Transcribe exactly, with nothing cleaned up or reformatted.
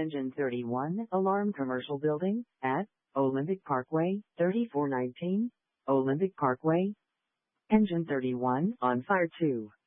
Engine thirty-one, Alarm Commercial Building, at Olympic Parkway, thirty-four nineteen, Olympic Parkway. Engine thirty-one, on fire two.